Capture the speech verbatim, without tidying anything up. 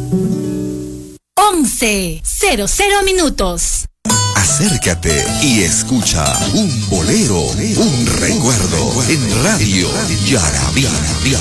once cero cero minutos. Acércate y escucha un bolero, un recuerdo en Radio Yarabí.